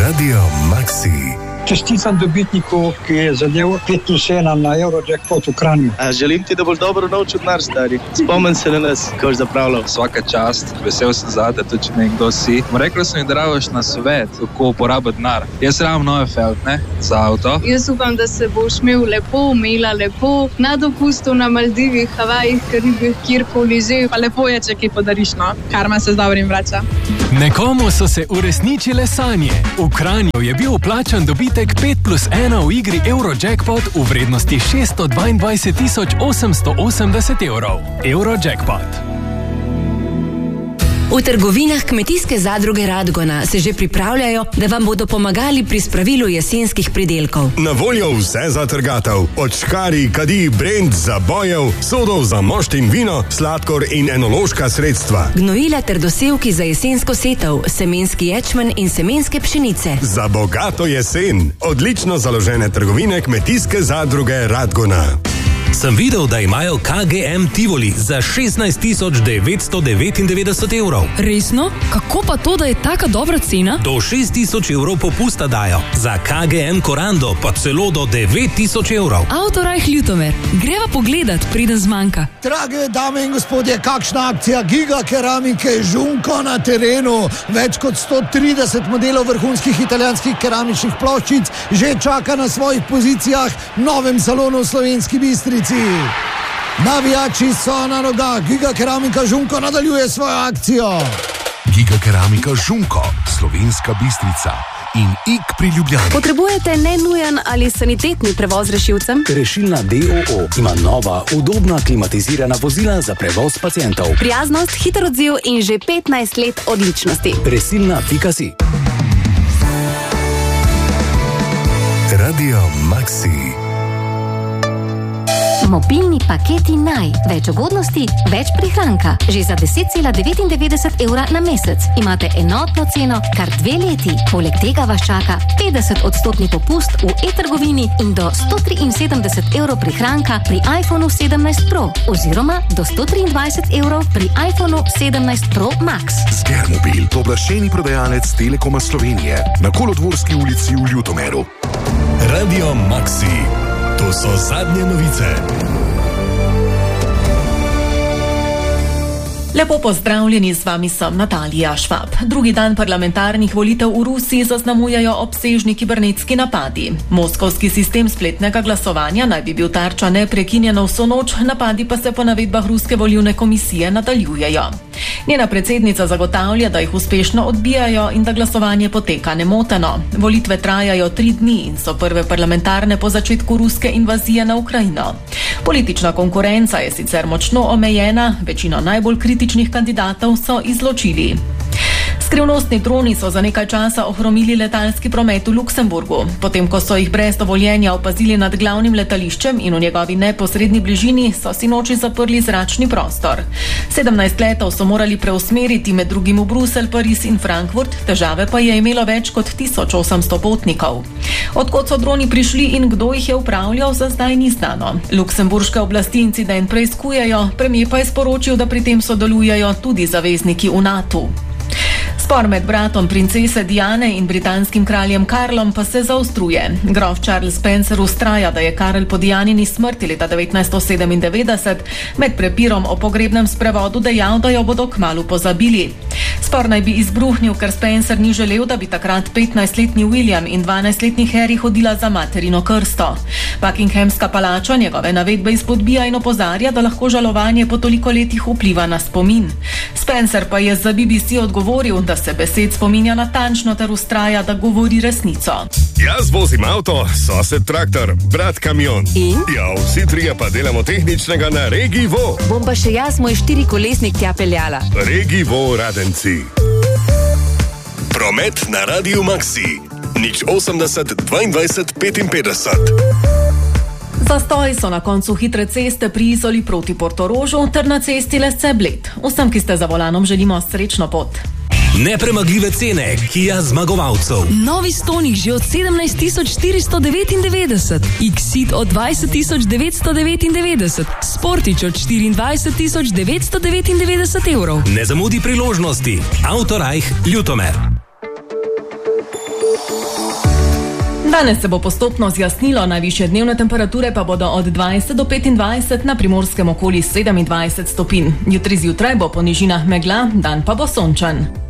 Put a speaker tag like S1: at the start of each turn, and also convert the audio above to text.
S1: Radio Maxi.
S2: Čestitam dobitniku, ki je zadel 5+1 na Eurojackpot v Kranju.
S3: Želim ti, da boš dobro naučil denar, stari. Spomni se na nas, ko si zapravljal.
S4: Svaka čast, vesel sem zate, tudi če nekdo si. Rekla sem mi, da rabiš na svet, kako uporabiti denar. Jaz rabim Neufeld, ne, za avto.
S5: Jaz upam, da se boš imel lepo, imela lepo, na dopustu na Maldivih, Havajih, Karibih, kjerkoli že.
S6: Pa lepo je, če kaj podariš, no. Karma se z dobrim vrača.
S7: Nekomu so se uresničile sanje. V Kranju je bil vplačan dobitek 5+1 v igri Eurojackpot v vrednosti 622.880 evrov. Eurojackpot.
S8: V trgovinah Kmetijske zadruge Radgona se že pripravljajo, da vam bodo pomagali pri spravilu jesenskih pridelkov.
S1: Na voljo vse za trgatev. Od škarij, kadi, brend, zabojev, sodov za mošt in vino, sladkor in enološka sredstva.
S8: Gnojila ter dosevki za jesensko setev, semenski ječmen in semenske pšenice.
S1: Za bogato jesen. Odlično založene trgovine Kmetijske zadruge Radgona.
S9: Sem videl, da imajo KGM Tivoli za 16.999 evrov.
S10: Resno? Kako pa to, da je taka dobra cena?
S9: Do 6.000 evrov popusta dajo. Za KGM Korando pa celo do 9.000 evrov.
S10: Autorajh Ljutomer. Greva pogledat, preden zmanjka.
S11: Drage dame in gospodje, kakšna akcija Giga keramike Žunko na terenu. Več kot 130 modelov vrhunskih italijanskih keramičnih ploščic že čaka na svojih pozicijah v novem salonu v Slovenski Bistrici. Navijači so na nogah. Giga keramika Žunko nadaljuje svojo akcijo.
S1: Giga keramika Žunko, Slovenska Bistrica in IK pri Ljubljani.
S12: Potrebujete nenujen ali sanitetni prevoz rešilcem?
S13: Rešilna DOO ima nova, udobna, klimatizirana vozila za prevoz pacientov.
S12: Prijaznost, hiter odziv in že 15 let odličnosti.
S13: Resilna.si.
S1: Radio Maxi.
S14: Mobilni paketi Naj. Več ugodnosti, več prihranka. Že za 10,99 evra na mesec. Imate enotno ceno kar 2 leti. Poleg tega vas čaka 50% popust v e-trgovini in do 173 evrov prihranka pri iPhonu 17 Pro oziroma do 123 evrov pri iPhonu 17 Pro Max.
S1: Skermobil, pooblaščeni prodajalec Telekoma Slovenije na Kolodvorski ulici v Ljutomeru. Radio Maxi. To so zadnje novice.
S15: Lepo pozdravljeni, z vami sem Natalija Švab. Drugi dan parlamentarnih volitev v Rusiji zaznamujejo obsežni kibernetski napadi. Moskovski sistem spletnega glasovanja naj bi bil tarča neprekinjeno vso noč, napadi pa se po navedbah ruske volilne komisije nadaljujejo. Njena predsednica zagotavlja, da jih uspešno odbijajo in da glasovanje poteka nemoteno. Volitve trajajo 3 dni in so prve parlamentarne po začetku ruske invazije na Ukrajino. Politična konkurenca je sicer močno omejena, večino najbolj kritičnih kandidatov so izločili. Skrivnostni droni so za nekaj časa ohromili letalski promet v Luksemburgu. Potem, ko so jih brez dovoljenja opazili nad glavnim letališčem in v njegovi neposredni bližini, so sinoči zaprli zračni prostor. 17 letov so morali preusmeriti med drugim v Bruselj, Pariz in Frankfurt, težave pa je imelo več kot 1800 potnikov. Odkot so droni prišli in kdo jih je upravljal, za zdaj ni znano. Luksemburške oblasti incident preiskujejo, premier pa je sporočil, da pri tem sodelujejo tudi zavezniki v NATO. Spor med bratom princese Diane in britanskim kraljem Karlom pa se zaostruje. Grof Charles Spencer ustraja, da je Karl po Dianini smrti leta 1997 med prepirom o pogrebnem sprevodu dejal, da jo bodo kmalu pozabili. Spor naj bi izbruhnil, ker Spencer ni želel, da bi takrat 15-letni William in 12-letni Harry hodila za materino krsto. Buckinghamska palača njegove navedbe izpodbija in opozarja, da lahko žalovanje po toliko letih vpliva na spomin. Spencer pa je za BBC odgovoril, da se besed spominja natančno ter ustraja, da govori resnico.
S1: Jaz vozim avto, sosed traktor, brat kamion.
S8: In?
S1: Ja, vsi trije pa delamo tehničnega na Regi Vo.
S8: Bom pa še jaz moj 4-kolesnik tja peljala.
S1: Regi Vo Radenci. Promet na Radio Maxi. 080 22 55.
S15: Zastoji so na koncu hitre ceste pri Izoli proti Portorožu ter na cesti Lesce-Bled. Vsem, ki ste za volanom, želimo srečno pot.
S9: Nepremagljive cene Kia zmagovalcev.
S10: Novi Stonic že od 17.499, Exit od 20.999, Sportič od 24.999 evrov.
S9: Ne zamudi priložnosti. Autorajh Ljutomer.
S15: Danes se bo postopno zjasnilo, najvišje dnevne temperature pa bodo od 20 do 25, na Primorskem okoli 27 stopinj. Jutri zjutraj bo po nižinah megla, dan pa bo sončen.